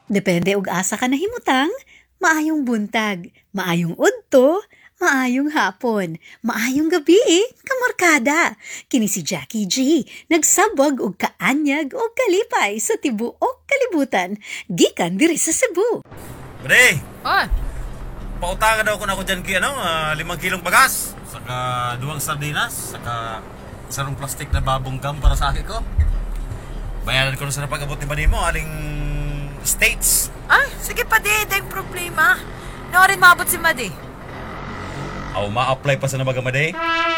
Depende og asa ka nahimutang, maayong buntag, maayong udto, maayong hapon, maayong gabi, kamarkada. Kini si Jackie G, nagsabwag og kaanyag og kalipay sa tibuok kalibutan, gikan diri sa Cebu. Pre, Oy, pautangan daw ko na ako dyan kay 5 kilong bagas. Saka 2 sardinas, saka isang plastic na babong gum para sa akin ko. Bayaran ko na sa napag-abot ni Manimo, aling States. ay, sige pa di, dahil problema. Nawarin maabot si Madi. Aw, ma-apply pa sa nabagamaday.